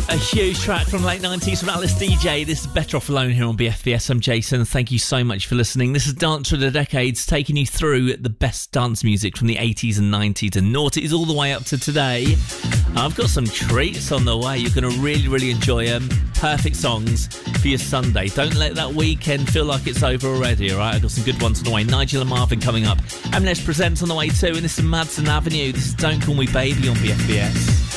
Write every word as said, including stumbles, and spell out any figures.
A huge track from late nineties from Alice D J. This is Better Off Alone here on B F B S. I'm Jason. Thank you so much for listening. This is Dance for the Decades, taking you through the best dance music from the eighties and nineties and noughties all the way up to today. I've got some treats on the way. You're going to really, really enjoy them. Perfect songs for your Sunday. Don't let that weekend feel like it's over already, all right? I've got some good ones on the way. Nigel and Marvin coming up. M N S Presents on the way too, and this is Madsen Avenue. This is Don't Call Me Baby on B F B S.